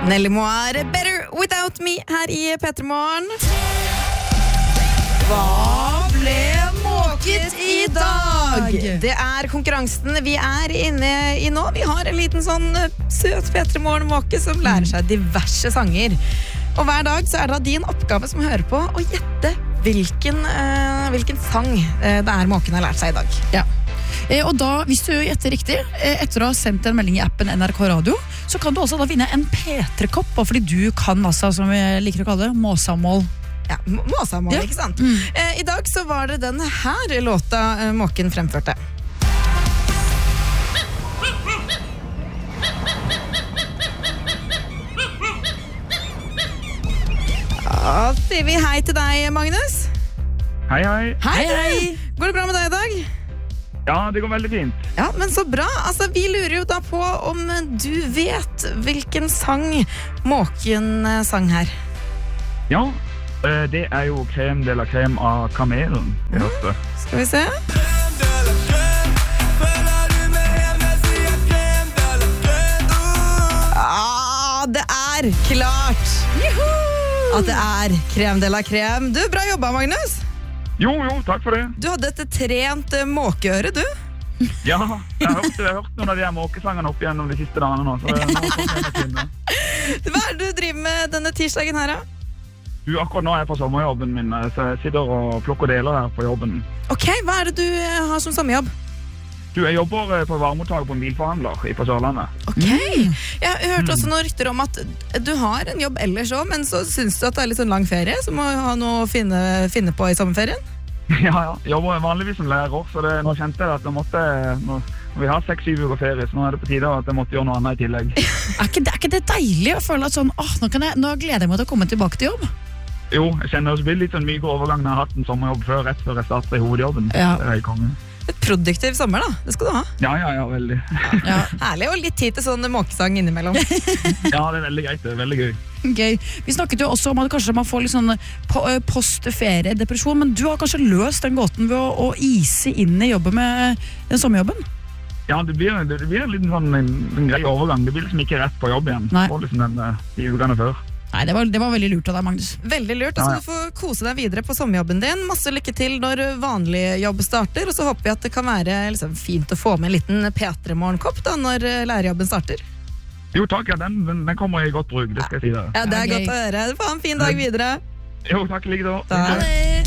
Nelly Moir, Better Without Me her i Petremorgen. Hva ble måket i dag? Det konkurransen vi inne i nå. Vi har en liten sånn søt Petremorgen-måke som lærer seg diverse sanger. Og hver dag så det da din oppgave som hører på å gjette hvilken sang det måken har lært seg i dag. Ja. Og da, hvis du gjetter riktig, etter å ha sendt en melding i appen NRK Radio, så kan du også da vinne en P3-kopp, fordi du kan altså, som vi liker å kalle det, måsamål. Ja, måsamål, ikke sant? I dag så var det den her låta måken fremførte. Da sier vi hei til deg, Magnus. Hei, hei. Hei. Går det bra med deg i dag? Ja, det går veldig fint. Ja, men så bra. Altså, vi lurer jo da på om du vet hvilken sang måken sang her. Ja, det jo Crème de la Crème av Kamelen. Skal vi se? Det klart at det Crème de la Crème. Du, bra jobba, Magnus. Jo, takk for det. Du hadde et trent måkeøre, du. Ja, jeg har hørt noen av de måkesangene opp igjennom de siste dagene nå. Så Hva det du driver med denne tirsdagen her, da? Du, akkurat nå jeg på sommerjobben min, så jeg sitter og plukker deler her på jobben. Ok, hva det du har som sommerjobb? Du, jeg jobber på varemottak på en bilforhandler på Sørlandet. Ok, jeg hørte også noen rykter om at du har en jobb ellers også, men så synes du at det litt sånn lang ferie, så må du ha noe å finne på i sommerferien? Ja, jeg jobber vanligvis som lærer, så nå kjente jeg at jeg måtte, når vi har 6-7 uker ferie, så nå det på tide at jeg måtte gjøre noe annet i tillegg. ikke det deilig å føle at sånn, nå gleder jeg meg til å komme tilbake til jobb? Jo, jeg kjenner også litt sånn myk overgang når jeg har hatt en sommerjobb rett før jeg starter i hovedjobben. Ja. Det i kongen. Et produktiv sommer da, det skal du ha. Ja, veldig. Ja. Herlig, og litt tid til sånn måkesang innimellom. Ja, det veldig greit, det veldig gøy. Gøy. Vi snakket jo også om at kanskje man får litt sånn post-ferie-depresjon, men du har kanskje løst den gåten ved å ise inn i jobben med den sommerjobben? Ja, det blir en liten sånn en grei overgang. Det blir liksom ikke rett på jobb igjen. Nei. Får liksom de ukene før. Nei, det var veldig lurt av deg, Magnus. Veldig lurt, og så du får kose deg videre på sommerjobben din. Masse lykke til når vanlig jobb starter, og så håper vi at det kan være liksom fint å få med en liten P3-morgenkopp da, når lærerjobben starter. Jo, takk, ja, den kommer i godt bruk, det skal jeg si deg. Ja, det godt å høre. Du får ha en fin dag videre. Jo, takk, like da. Ha det.